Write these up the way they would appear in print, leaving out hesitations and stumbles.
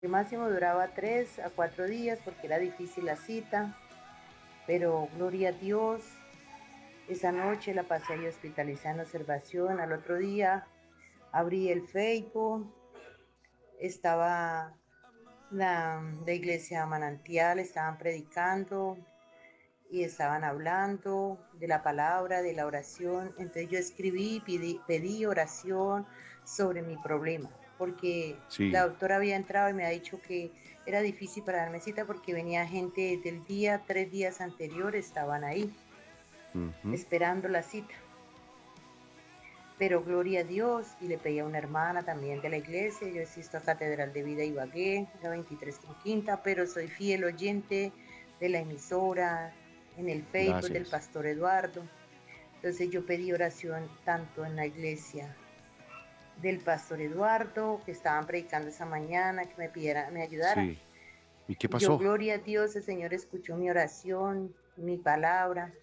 El máximo duraba 3 a 4 días porque era difícil la cita, pero gloria a Dios, esa noche la pasé ahí hospitalizada en observación. Al otro día abrí el Facebook, estaba la iglesia Manantial, estaban predicando y estaban hablando de la palabra, de la oración. Entonces yo escribí, pedí oración sobre mi problema, porque la Sí. doctora había entrado y me ha dicho que era difícil para darme cita porque venía gente del día, 3 días anteriores, estaban ahí Ujú. esperando la cita. Pero gloria a Dios, y le pedí a una hermana también de la iglesia. Yo asisto a Catedral de Vida Ibagué, la 23 con Quinta, pero soy fiel oyente de la emisora, en el Facebook del Gracias. Pastor Eduardo. Entonces yo pedí oración tanto en la iglesia del Pastor Eduardo, que estaban predicando esa mañana, que me ayudaran. Sí. ¿Y qué Y yo, pasó? gloria a Dios, el Señor escuchó mi oración, mi palabra.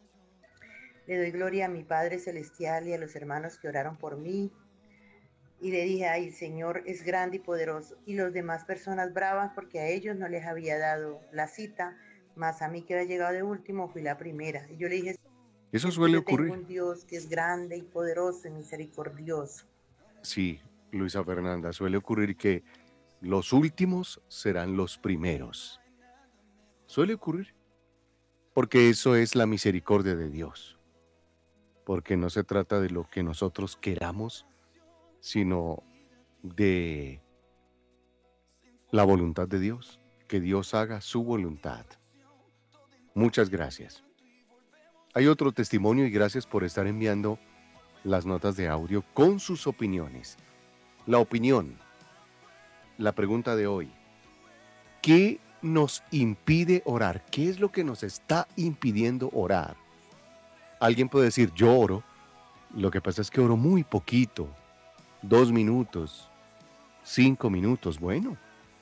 Le doy gloria a mi Padre Celestial y a los hermanos que oraron por mí. Y le dije, ay, el Señor es grande y poderoso. Y los demás personas bravas porque a ellos no les había dado la cita, más a mí que había llegado de último fui la primera. Y yo le dije, Eso es que suele yo tengo ocurrir. un Dios que es grande y poderoso y misericordioso. Sí, Luisa Fernanda, suele ocurrir que los últimos serán los primeros. Suele ocurrir porque eso es la misericordia de Dios. Porque no se trata de lo que nosotros queramos, sino de la voluntad de Dios. Que Dios haga su voluntad. Muchas gracias. Hay otro testimonio y gracias por estar enviando las notas de audio con sus opiniones. La opinión, la pregunta de hoy. ¿Qué nos impide orar? ¿Qué es lo que nos está impidiendo orar? Alguien puede decir, yo oro, lo que pasa es que oro muy poquito, 2 minutos, 5 minutos, bueno,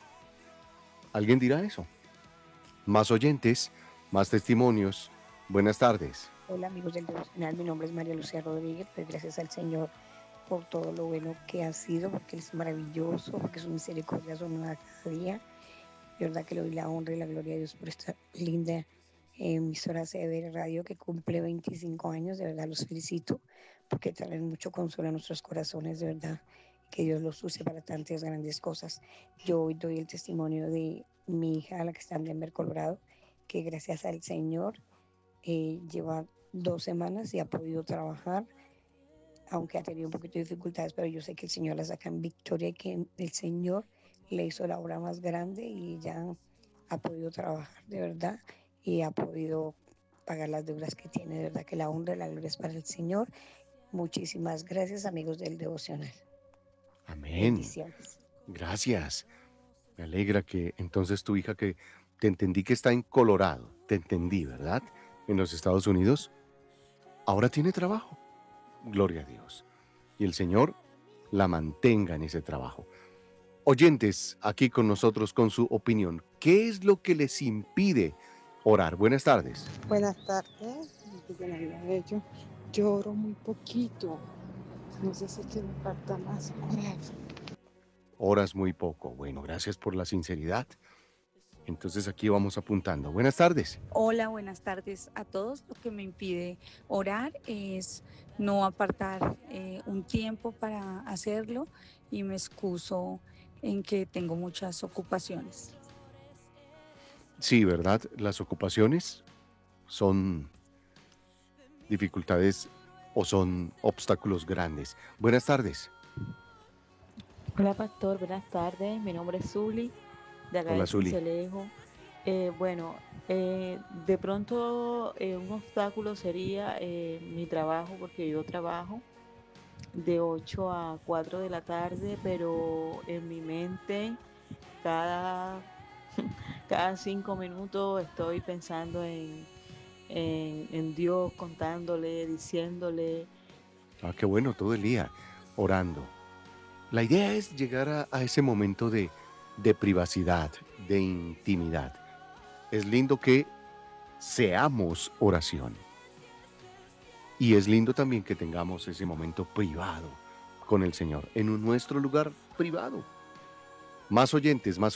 alguien dirá eso. Más oyentes, más testimonios. Buenas tardes. Hola amigos del devocional, mi nombre es María Lucía Rodríguez, pues gracias al Señor por todo lo bueno que ha sido, porque Él es maravilloso, porque su misericordia son nueva cada día. De verdad que le doy la honra y la gloria a Dios por esta linda emisora CB Radio que cumple 25 años, de verdad los felicito, porque traen mucho consuelo a nuestros corazones, de verdad, que Dios los use para tantas grandes cosas. Yo hoy doy el testimonio de mi hija, la que está en Denver, Colorado, que gracias al Señor lleva 2 semanas y ha podido trabajar, aunque ha tenido un poquito de dificultades, pero yo sé que el Señor la saca en victoria y que el Señor le hizo la obra más grande y ya ha podido trabajar de verdad y ha podido pagar las deudas que tiene. De verdad que la honra y la gloria es para el Señor. Muchísimas gracias, amigos del devocional. Amén. Bendiciones. Gracias. Me alegra que entonces tu hija que te entendí que está en Colorado, te entendí, ¿verdad? En los Estados Unidos, ahora tiene trabajo. Gloria a Dios. Y el Señor la mantenga en ese trabajo. Oyentes, aquí con nosotros con su opinión. ¿Qué es lo que les impide orar? Buenas tardes. Buenas tardes, disculpen la vida de ello. Yo oro muy poquito. No sé si es que me falta más orar. Horas muy poco. Bueno, gracias por la sinceridad. Entonces aquí vamos apuntando. Buenas tardes. Hola, buenas tardes a todos. Lo que me impide orar es no apartar un tiempo para hacerlo y me excuso en que tengo muchas ocupaciones. Sí, ¿verdad? Las ocupaciones son dificultades o son obstáculos grandes. Buenas tardes. Hola Pastor, buenas tardes. Mi nombre es Zuli, de acá Hola, de Zuli. Cincelejo. Bueno, de pronto un obstáculo sería mi trabajo, porque yo trabajo de 8 a 4 de la tarde, pero en mi mente cada, cada 5 minutos estoy pensando en Dios, contándole, diciéndole. Ah, qué bueno, todo el día orando. La idea es llegar a ese momento de privacidad, de intimidad. Es lindo que seamos oración. Y es lindo también que tengamos ese momento privado con el Señor, en nuestro lugar privado. Más oyentes, más